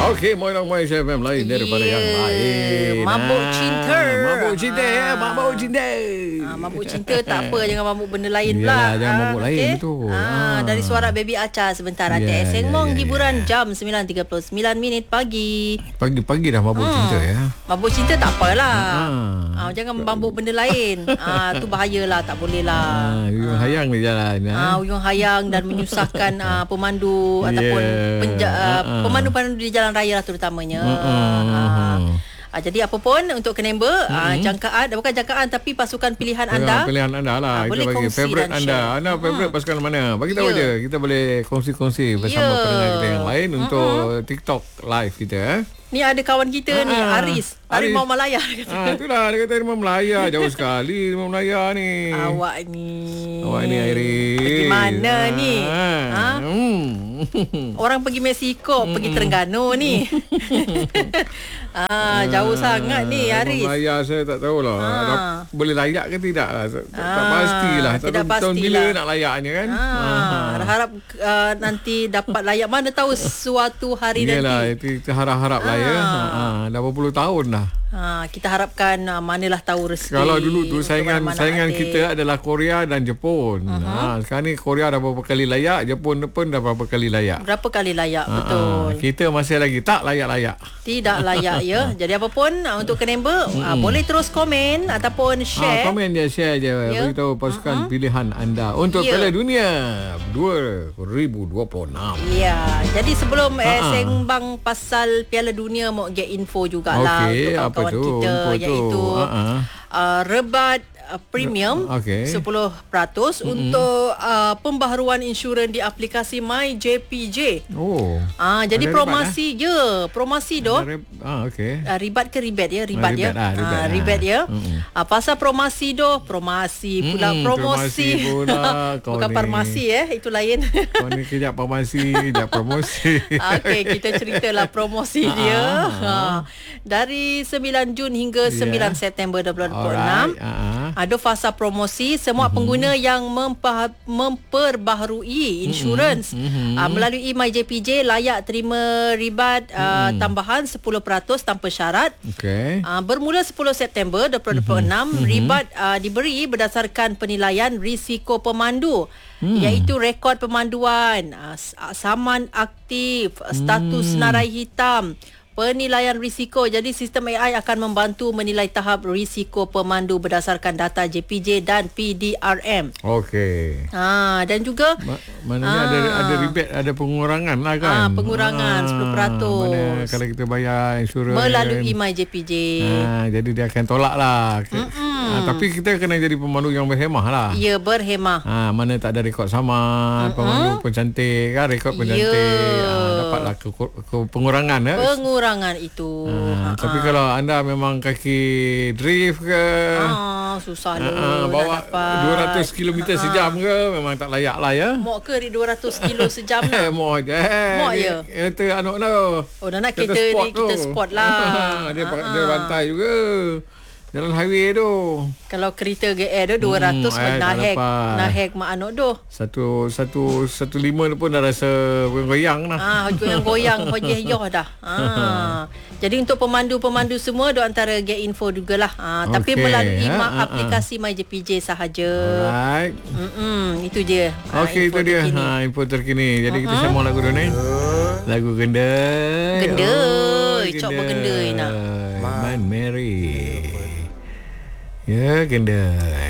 Okey, Moin FM lain daripada yang lain. Mabuk cinta. Mabuk cinta ya, mabuk cinta. Mabuk cinta tak apa, jangan mabuk benda lain pula. Yalah, jangan mabuk lain, betul. Dari suara Baby Acha sebentar. Sengmong hiburan jam 9.39 pagi. Pagi-pagi dah mabuk cinta ya. Mabuk cinta tak apalah. Jangan mabuk benda lain. Tu bahayalah, tak boleh lah. Uyung hayang di jalan. Uyung hayang dan menyusahkan pemandu ataupun pemandu-pemandu di jalan raya lah terutamanya. Jadi apa pun untuk Kenember, jangkaan, bukan jangkaan tapi pasukan pilihan anda. Pilihan anda lah. Kita bagi favorite anda. Anda favorite pasukan mana? Bagi tahu je. Kita boleh kongsi-kongsi bersama pendengar kita yang lain untuk TikTok live kita. Ni ada kawan kita ni, Aris Harimau Malaya. Itulah dia kata Harimau Malaya. Jauh sekali Harimau Malaya ni. Awak ni Iris. pergi mana ni? Orang pergi Mexico, pergi Terengganu ni. Jauh sangat ni Aris. Harimau Malaya saya tak tahulah. Boleh layak ke tidak lah. Tak pastilah. Tidak tahu tahun bila nak layaknya kan. Harap nanti dapat layak. Mana tahu suatu hari Yalah, nanti. Kita harap-harap lah ya. Dah berpuluh tahun dah. Kita harapkan manalah tahu rezeki. Kalau dulu tu saingan kita adalah Korea dan Jepun. Sekarang ni Korea dah berapa kali layak, Jepun pun dah berapa kali layak. Berapa kali layak, betul. Kita masih lagi tak layak-layak. Tidak layak ya. Jadi apa pun untuk Kenember, boleh terus komen ataupun share. Komen je, share je. Beritahu pasukan pilihan anda untuk Piala Dunia 2026. Ya, jadi sebelum sembang pasal Piala Dunia, mau get info jugalah untuk kawan kita, iaitu rebat premium 10% untuk pembaharuan insurans di aplikasi MyJPJ. Jadi promosi je, promosi doh. Ribat ke ribet ya, ribat ya. Ribet ya. Pasal promosi doh, promosi pula promosi. Bukan farmasi itu lain. Kau ni kejap farmasi, kejap promosi. Okey, kita ceritalah promosi dia. Dari 9 Jun hingga 9 September 2026. Ada fasa promosi. Semua pengguna yang memperbaharui insurans melalui MyJPJ layak terima ribat tambahan 10% tanpa syarat. Bermula 10 September 2026, ribat diberi berdasarkan penilaian risiko pemandu, iaitu rekod pemanduan, saman aktif, status senarai hitam, penilaian risiko. Jadi sistem AI akan membantu menilai tahap risiko pemandu berdasarkan data JPJ dan PDRM. Okey. Dan juga maknanya ada rebate, ada pengurangan lah kan. Pengurangan 10%. Mana kalau kita bayar insurans melalui MyJPJ. Jadi dia akan tolak lah. Tapi kita kena jadi pemandu yang berhemah lah. Ya, berhemah. Mana tak ada rekod sama, pemandu pencantik kan, rekod pencantik. Dapatlah pengurangan ya. Pengurangan itu. Tapi kalau anda memang kaki drift ke, susah bawa 200 km sejam ke, memang tak layak lah ya. Mok ke di 200 kilo sejam lah. Mok je. Mok je. Kereta anak tu. Nak kereta ni kita sport lah. Dia bantai juga. Jalan highway tu. Kalau kereta GR tu 200 nahek mak anak tu. 115 tu pun dah rasa goyang lah. Goyang hojeh dah. Jadi untuk pemandu-pemandu semua do antara get info jugalah. Tapi melalui aplikasi MyJPJ sahaja. Alright. Itu je. Okey, itu dia info terkini. Jadi kita sambung lagu dulu ni. Lagu Genda. Cok bergenda nak. Man Mary. Ya, Genda.